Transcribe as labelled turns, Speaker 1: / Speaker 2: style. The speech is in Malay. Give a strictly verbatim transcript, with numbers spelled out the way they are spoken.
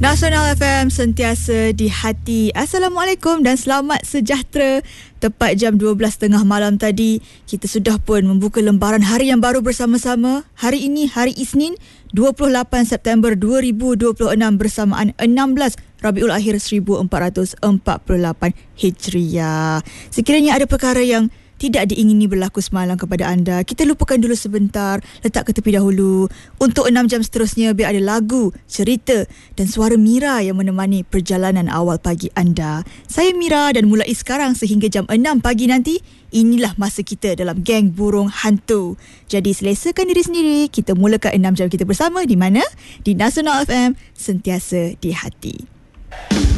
Speaker 1: Nasional F M, sentiasa di hati. Assalamualaikum dan selamat sejahtera. Tepat jam dua belas tiga puluh malam tadi, kita sudah pun membuka lembaran hari yang baru bersama-sama. Hari ini, hari Isnin, dua puluh lapan September dua ribu dua puluh enam bersamaan enam belas Rabiul Akhir seribu empat ratus empat puluh lapan Hijriah. Sekiranya ada perkara yang tidak diingini berlaku semalam kepada anda, kita lupakan dulu sebentar, letak ke tepi dahulu. Untuk enam jam seterusnya, biar ada lagu, cerita dan suara Mira yang menemani perjalanan awal pagi anda. Saya Mira dan mulai sekarang sehingga jam enam pagi nanti, inilah masa kita dalam geng burung hantu. Jadi selesakan diri sendiri, kita mulakan enam jam kita bersama di mana? Di Nasional F M, sentiasa di hati.